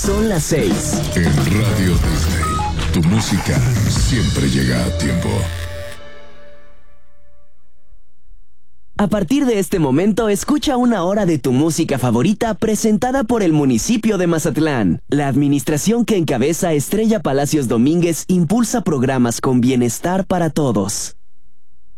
Son las 6. En Radio Disney, tu música siempre llega a tiempo. A partir de este momento, escucha una hora de tu música favorita presentada por el municipio de Mazatlán. La administración que encabeza Estrella Palacios Domínguez impulsa programas con bienestar para todos.